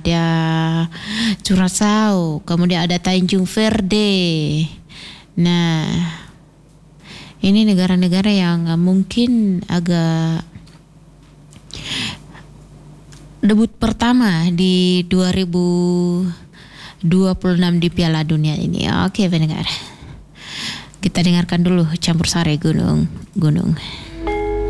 ada Curaçao, kemudian ada Tanjung Verde. Nah, ini negara-negara yang mungkin agak debut pertama di 2026 di Piala Dunia ini. Oke, pendengar. Kita dengarkan dulu Campur Sari Gunung.